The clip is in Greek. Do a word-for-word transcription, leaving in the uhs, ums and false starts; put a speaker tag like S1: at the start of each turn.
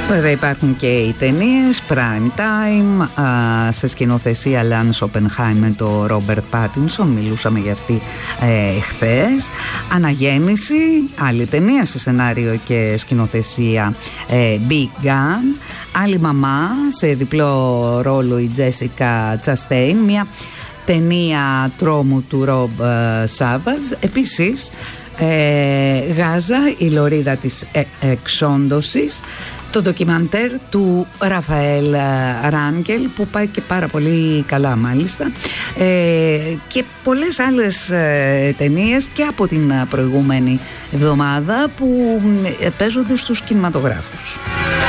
S1: Βέβαια υπάρχουν και οι ταινίες Prime Time α, σε σκηνοθεσία Lance Oppenheim με το Robert Pattinson, μιλούσαμε για αυτή ε, χθες. Αναγέννηση, άλλη ταινία σε σενάριο και σκηνοθεσία ε, Big Gun. Άλλη μαμά, σε διπλό ρόλο η Jessica Chastain, μια ταινία τρόμου του Rob Savage. Επίσης ε, Γάζα, η λωρίδα της ε, εξόντωσης, το ντοκιμαντέρ του Ραφαέλ Ράνκελ που πάει και πάρα πολύ καλά μάλιστα, ε, και πολλές άλλες ε, ταινίες και από την προηγούμενη εβδομάδα που ε, παίζονται στους κινηματογράφους.